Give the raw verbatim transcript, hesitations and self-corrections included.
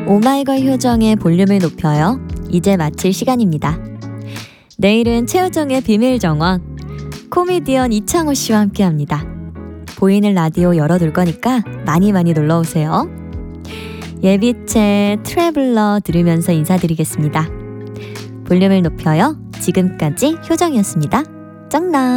오마이걸 효정의 볼륨을 높여요. 이제 마칠 시간입니다. 내일은 최효정의 비밀정원, 코미디언 이창호 씨와 함께합니다. 보이는 라디오 열어둘 거니까 많이 많이 놀러오세요. 예비채 트래블러 들으면서 인사드리겠습니다. 볼륨을 높여요. 지금까지 효정이었습니다. 짱나.